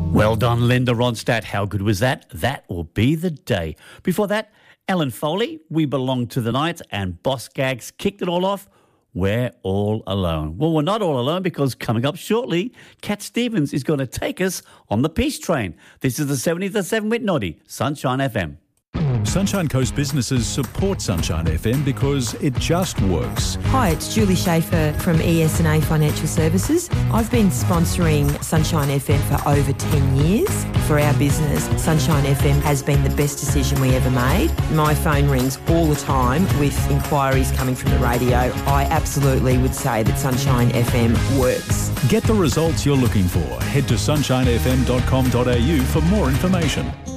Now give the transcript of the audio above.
Well done, Linda Ronstadt. How good was that? That will be the day. Before that, Alan Foley, We Belong to the Night, and Boss Gags kicked it all off. We're all alone. Well, we're not all alone because coming up shortly, Cat Stevens is going to take us on the Peace Train. This is the 70th of 7 with Noddy, Sunshine FM. Sunshine Coast businesses support Sunshine FM because it just works. Hi, it's Julie Schaefer from ES&A Financial Services. I've been sponsoring Sunshine FM for over 10 years. For our business, Sunshine FM has been the best decision we ever made. My phone rings all the time with inquiries coming from the radio. I absolutely would say that Sunshine FM works. Get the results you're looking for. Head to sunshinefm.com.au for more information.